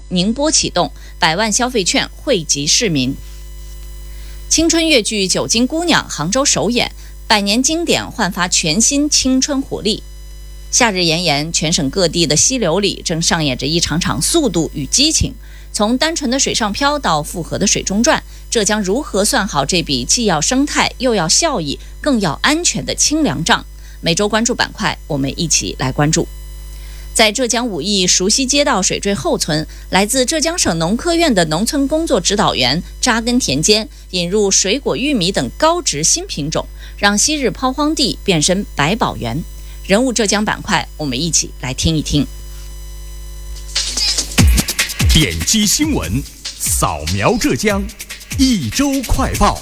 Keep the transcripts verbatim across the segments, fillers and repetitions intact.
宁波启动，百万消费券惠及市民。青春越剧《酒精姑娘》杭州首演，百年经典焕发全新青春活力。夏日炎炎，全省各地的溪流里正上演着一场场速度与激情。从单纯的水上漂到复合的水中转，浙江如何算好这笔既要生态又要效益更要安全的清凉账？每周关注板块，我们一起来关注。在浙江武义熟溪街道水坠后村，来自浙江省农科院的农村工作指导员扎根田间，引入水果、玉米等高值新品种，让昔日抛荒地变身百宝园。人物浙江板块，我们一起来听一听。 点击新闻，扫描浙江，一周快报。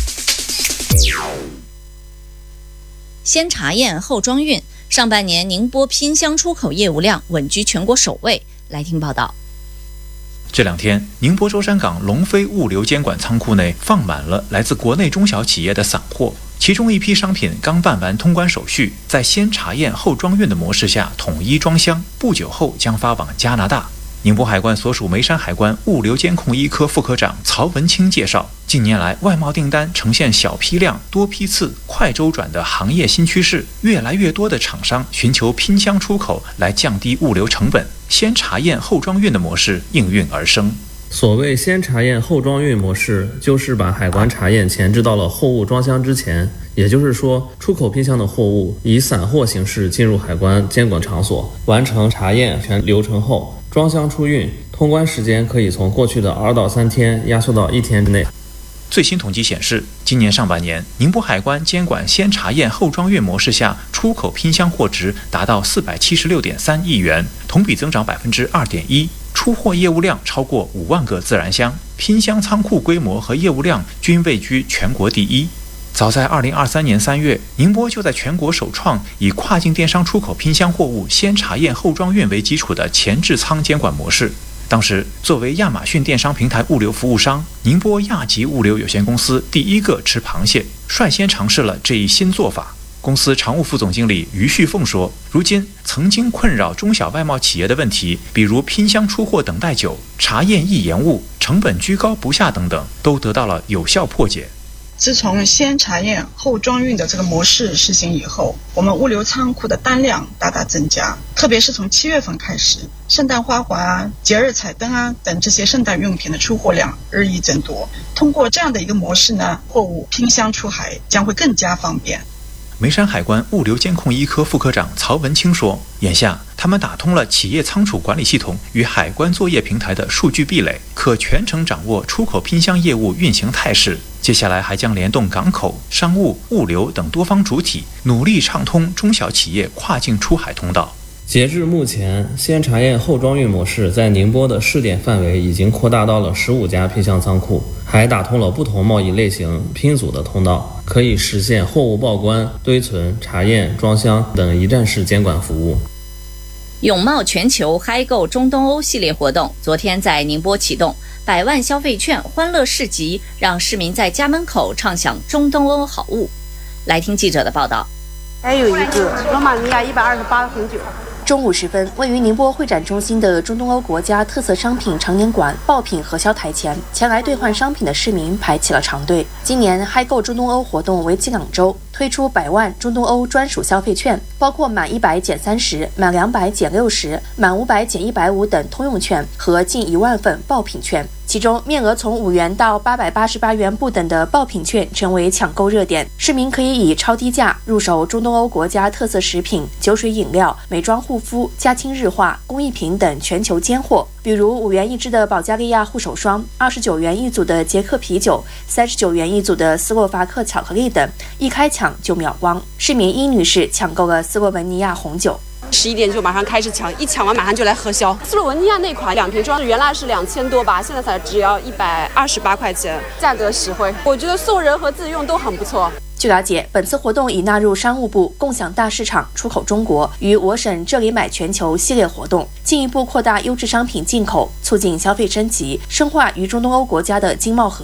先查验后装运，上半年宁波拼箱出口业务量稳居全国首位。来听报道。 这两天，宁波舟山港龙飞物流监管仓库内放满了来自国内中小企业的散货，其中一批商品刚办完通关手续，在先查验后装运的模式下统一装箱，不久后将发往加拿大。宁波海关所属眉山海关物流监控一科副科长曹文清介绍，近年来外贸订单呈现小批量、多批次、快周转的行业新趋势，越来越多的厂商寻求拼箱出口来降低物流成本，先查验后装运的模式应运而生。 所谓先查验后装运模式，就是把海关查验前置到了货物装箱之前，也就是说，出口拼箱的货物以散货形式进入海关监管场所，完成查验全流程后装箱出运，通关时间可以从过去的二到三天压缩到一天之内。 最新统计显示，今年上半年，宁波海关监管先查验后装运模式下，出口拼箱货值达到四百七十六点三亿元，同比增长百分之二点一，出货业务量超过五万个自然箱，拼箱仓库规模和业务量均位居全国第一。早在二零二三年三月，宁波就在全国首创以跨境电商出口拼箱货物先查验后装运为基础的前置仓监管模式。当时，作为亚马逊电商平台物流服务商，宁波亚吉物流有限公司第一个吃螃蟹，率先尝试了这一新做法。公司常务副总经理于旭凤说，如今曾经困扰中小外贸企业的问题，比如拼箱出货等待久、查验易延误、成本居高不下等等，都得到了有效破解。 自从先查验后装运的这个模式实行以后，我们物流仓库的单量大大增加，特别是从七月份开始，圣诞花环啊、节日彩灯啊等这些圣诞用品的出货量日益增多。通过这样的一个模式呢，货物拼箱出海将会更加方便。 眉山海关物流监控一科副科长曹文清说，眼下他们打通了企业仓储管理系统与海关作业平台的数据壁垒，可全程掌握出口拼箱业务运行态势。接下来还将联动港口、商务、物流等多方主体，努力畅通中小企业跨境出海通道。 截至目前，先查验后装运模式在宁波的试点范围已经扩大到了十五家拼箱仓库，还打通了不同贸易类型拼组的通道，可以实现货物报关、堆存、查验、装箱等一站式监管服务。 永茂全球嗨购中东欧系列活动昨天在宁波启动，百万消费券欢乐市集，让市民在家门口畅享中东欧好物。来听记者的报道。 还有一个罗马尼亚一百二十八红酒。 中午时分，位于宁波会展中心的中东欧国家特色商品常年馆爆品核销台前，前来兑换商品的市民排起了长队。今年嗨购中东欧活动为期两周，推出百万中东欧专属消费券，包括满一百减三十、满两百减六十、满五百减一百五等通用券和近一万份爆品券。其中面额从五元到八百八十八元不等的爆品券成为抢购热点，市民可以以超低价入手中东欧国家特色食品、酒水饮料、美妆护肤、家清日化、工艺品等全球尖货，比如五元一支的保加利亚护手霜、二十九元一组的捷克啤酒、三十九元一组的斯洛伐克巧克力等，一开抢就秒光。市民殷女士抢购了斯洛文尼亚红酒。 十一点就马上开始抢，一抢完马上就来核销。斯洛文尼亚那款两瓶装原来是两千多吧，现在才只要一百二十八块钱，价格实惠。我觉得送人和自用都很不错。 据了解，本次活动已纳入商务部共享大市场出口中国与我省这里买全球系列活动，进一步扩大优质商品进口，促进消费升级，深化与中东欧国家的经贸合作。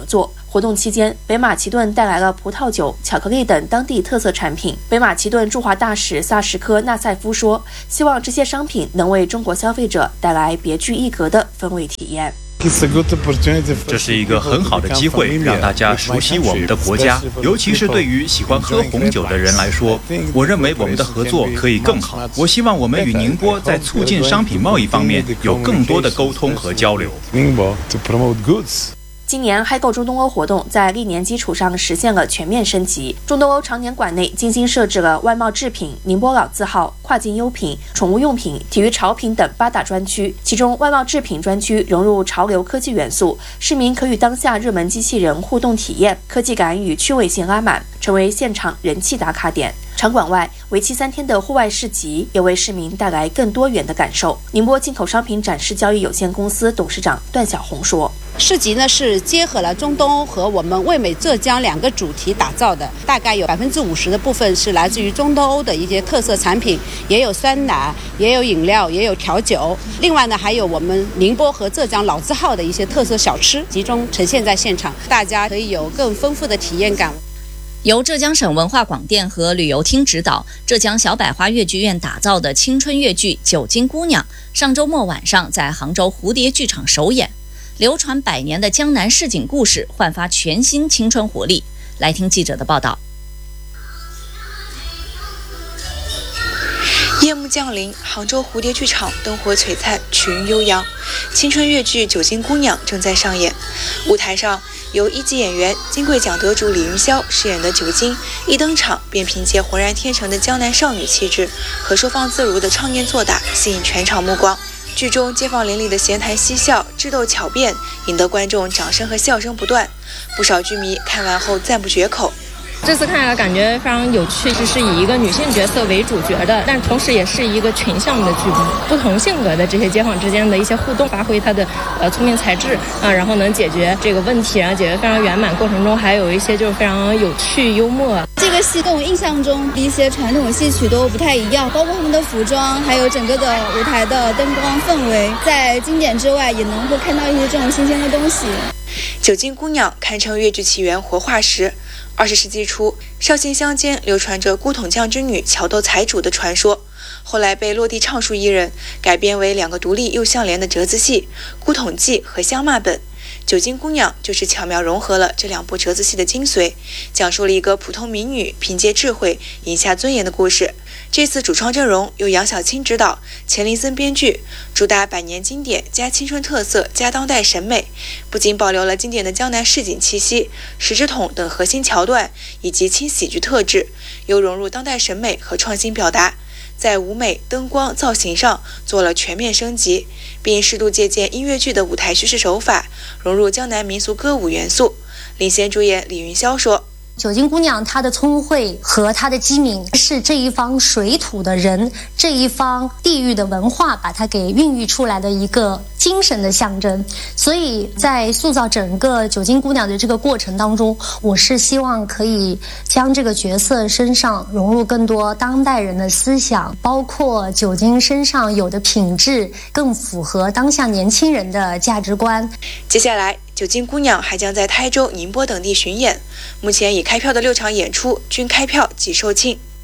活动期间，北马其顿带来了葡萄酒、巧克力等当地特色产品。北马其顿驻华大使萨什科纳塞夫说，希望这些商品能为中国消费者带来别具一格的风味体验。 这是一个很好的机会，让大家熟悉我们的国家，尤其是对于喜欢喝红酒的人来说，我认为我们的合作可以更好。我希望我们与宁波在促进商品贸易方面有更多的沟通和交流。 今年嗨购中东欧活动在历年基础上实现了全面升级。中东欧常年馆内精心设置了外贸制品、宁波老字号、跨境优品、宠物用品、体育潮品等八大专区，其中外贸制品专区融入潮流科技元素，市民可与当下热门机器人互动体验，科技感与趣味性拉满，成为现场人气打卡点。场馆外，为期三天的户外市集也为市民带来更多元的感受。宁波进口商品展示交易有限公司董事长段小红说：“ 市集呢是结合了中东欧和我们味美浙江两个主题打造的，大概有百分之五十的部分是来自于中东欧的一些特色产品，也有酸奶，也有饮料，也有调酒。另外呢，还有我们宁波和浙江老字号的一些特色小吃，集中呈现在现场，大家可以有更丰富的体验感。” 由浙江省文化广电和旅游厅指导，浙江小百花粤剧院打造的青春粤剧《九斤姑娘》上周末晚上在杭州蝴蝶剧场首演，流传百年的江南市井故事焕发全新青春活力。来听记者的报道。 夜幕降临，杭州蝴蝶剧场灯火璀璨，曲韵悠扬，青春粤剧《九斤姑娘》正在上演。舞台上，由一级演员、金桂奖得主李云霄饰演的九斤，一登场便凭借浑然天成的江南少女气质和收放自如的唱念做打，吸引全场目光。剧中街坊邻里的闲谈嬉笑、智斗巧辩，引得观众掌声和笑声不断。不少剧迷看完后赞不绝口。 这次看来感觉非常有趣，是以一个女性角色为主角的，但同时也是一个群像的剧目，不同性格的这些街坊之间的一些互动，发挥她的呃聪明才智啊，然后能解决这个问题，然后解决非常圆满。过程中还有一些就是非常有趣幽默。 这个戏跟我印象中的一些传统戏曲都不太一样，包括他们的服装，还有整个的舞台的灯光氛围，在经典之外也能够看到一些这种新鲜的东西。 九斤姑娘堪称粤剧起源活化石。二十世纪初，绍兴乡间流传着姑统匠之女巧斗财主的传说，后来被落地唱书艺人改编为两个独立又相连的折子戏《姑统记》和《相骂本》。九斤姑娘就是巧妙融合了这两部折子戏的精髓，讲述了一个普通民女凭借智慧赢下尊严的故事。这次主创阵容由杨晓青执导，钱林森编剧，主打百年经典加青春特色加当代审美，不仅保留了经典的江南市井气息、十指筒等核心桥段以及轻喜剧特质，又融入当代审美和创新表达，在舞美、灯光、造型上做了全面升级，并适度借鉴音乐剧的舞台叙事手法，融入江南民俗歌舞元素。领衔主演李云霄说： 九斤姑娘她的聪慧和她的机敏是这一方水土的人，这一方地域的文化把它给孕育出来的一个精神的象征。所以在塑造整个九斤姑娘的这个过程当中，我是希望可以将这个角色身上融入更多当代人的思想，包括九斤身上有的品质更符合当下年轻人的价值观。 接下来九斤姑娘还将在台州、宁波等地巡演，目前已开票的六场演出均开票即售罄。